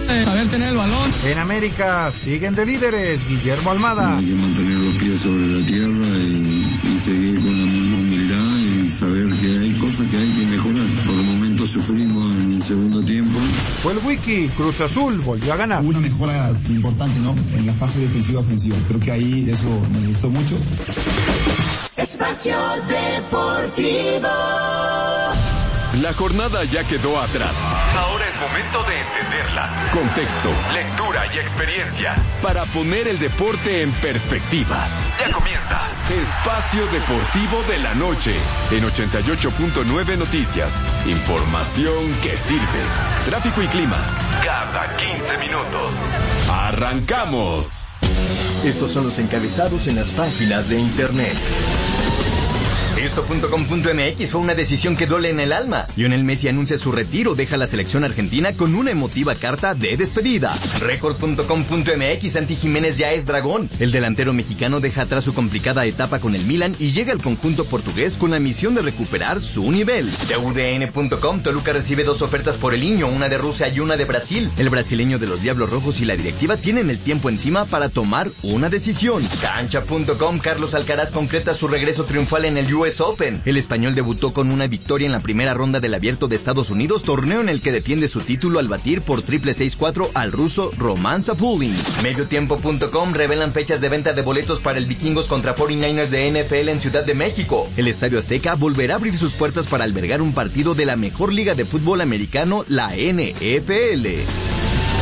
saber tener el balón. En América siguen de líderes, Guillermo Almada. Hay que mantener los pies sobre la tierra y seguir con la misma humildad y saber que hay cosas que hay que mejorar. Por el momento sufrimos en el segundo tiempo. Fue el Wiki, Cruz Azul volvió a ganar. Una mejora importante, ¿no? En la fase defensiva-ofensiva. Creo que ahí eso me gustó mucho. Espacio Deportivo. La jornada ya quedó atrás. Ahora es momento de entenderla. Contexto, lectura y experiencia para poner el deporte en perspectiva. Ya comienza Espacio Deportivo de la Noche en 88.9 Noticias. Información que sirve. Tráfico y clima cada 15 minutos. ¡Arrancamos! Estos son los encabezados en las páginas de internet. Esto.com.mx fue una decisión que duele en el alma. Lionel Messi anuncia su retiro, deja la selección argentina con una emotiva carta de despedida. Record.com.mx, Santi Jiménez ya es dragón. El delantero mexicano deja atrás su complicada etapa con el Milan y llega al conjunto portugués con la misión de recuperar su nivel. TUDN.com, Toluca recibe 2 ofertas por el Niño, una de Rusia y una de Brasil. El brasileño de los Diablos Rojos y la directiva tienen el tiempo encima para tomar una decisión. Cancha.com, Carlos Alcaraz concreta su regreso triunfal en el US Open. El español debutó con una victoria en la primera ronda del Abierto de Estados Unidos, torneo en el que defiende su título al batir por triple 6-4 al ruso Roman Sapulin. Mediotiempo.com, revelan fechas de venta de boletos para el Vikingos contra 49ers de NFL en Ciudad de México. El Estadio Azteca volverá a abrir sus puertas para albergar un partido de la mejor liga de fútbol americano, la NFL.